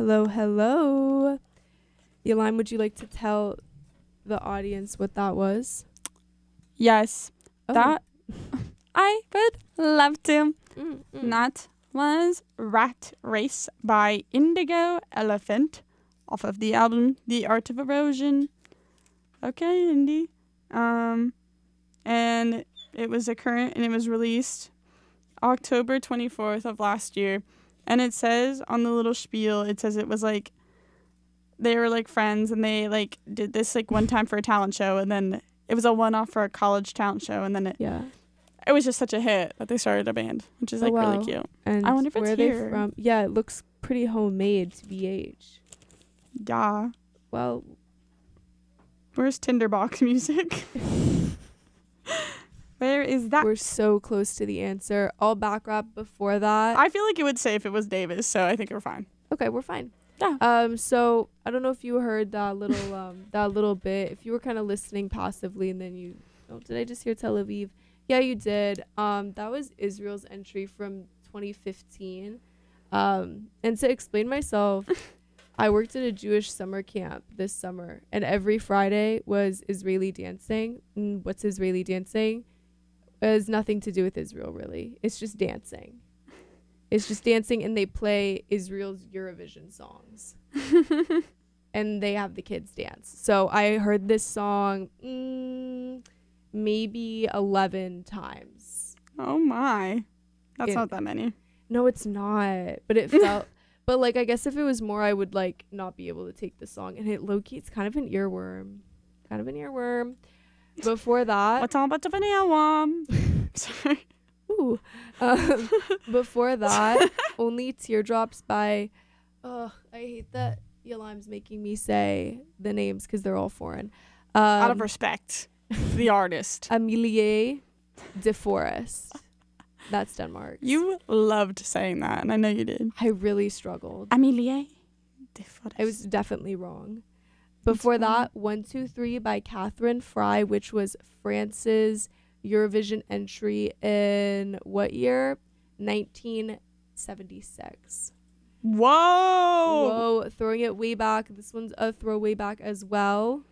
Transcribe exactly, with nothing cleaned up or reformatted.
Hello, hello. Yaline, would you like to tell the audience what that was? Yes, Oh. that I would love to. Mm, mm. That was Rat Race by Indigo Elephant off of the album The Art of Erosion. Okay, Indy. Um, and it was a current and it was released October twenty-fourth of last year. And it says on the little spiel, it says it was like they were like friends and they like did this like one time for a talent show, and then it was a one-off for a college talent show, and then it Yeah. it was just such a hit that they started a band, which is Oh, like wow. really cute. And I wonder if it's where are they here. from? Yeah, it looks pretty homemade to B H. Yeah. Well, Where's Tinderbox music? Where is that? we're so close to the answer. I'll back rap before that. I feel like it would say if it was Davis, so I think we're fine. Okay, we're fine. Yeah. Um, so I don't know if you heard that little um that little bit. If you were kind of listening passively and then you oh, did I just hear Tel Aviv? Yeah, you did. Um, that was Israel's entry from twenty fifteen. Um, and to explain myself, I worked at a Jewish summer camp this summer, and every Friday was Israeli dancing. And what's Israeli dancing? It has nothing to do with Israel, really. It's just dancing. It's just dancing, and they play Israel's Eurovision songs. And they have the kids dance. So I heard this song mm, maybe eleven times. Oh my. That's It- not that many. No, it's not. But it felt... But, like, I guess if it was more, I would, like, not be able to take the song. And it low-key, it's kind of an earworm. Kind of an earworm. Before that... What's all about the vanilla one? Sorry. Ooh. Um, before that, Only Teardrops by... Ugh, I hate that Yalime's making me say the names because they're all foreign. Um, Out of respect for the artist. Amelie de Forest. That's Denmark. You loved saying that, and I know you did. I really struggled. Amelie de Forest. I was definitely wrong. Before that, One, Two, Three by Catherine Fry, which was France's Eurovision entry in what year? nineteen seventy-six. Whoa! Whoa, throwing it way back. This one's a throwaway back as well.